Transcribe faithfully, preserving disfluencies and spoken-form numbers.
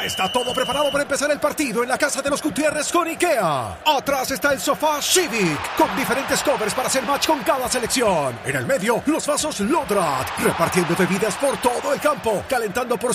está todo preparado para empezar el partido en la casa de los Gutiérrez con IKEA. Atrás está el sofá Civic, con diferentes covers para hacer match con cada selección. En el medio, los vasos Lodrat, repartiendo bebidas por todo el campo, calentando por